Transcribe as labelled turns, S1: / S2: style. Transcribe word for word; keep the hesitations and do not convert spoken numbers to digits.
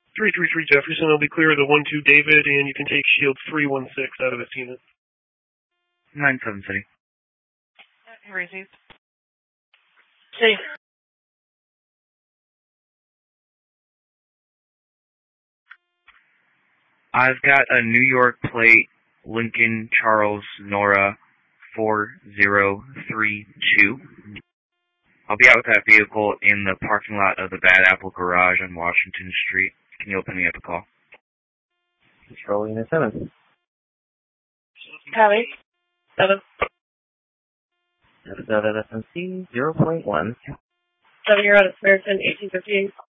S1: three three three Jefferson, I'll be clear of the one two David, and you can take shield three one six out of its unit.
S2: nine seven City.
S3: Received.
S4: City.
S2: I've got a New York plate, Lincoln Charles Nora four zero three two. I'll be out with that vehicle in the parking lot of the Bad Apple Garage on Washington Street. Can you open me up a call?
S5: Control Unit seven.
S4: Copy. Seven.
S5: Seven S M C zero point one.
S4: Seven, you're out of American eighteen fifty-eight.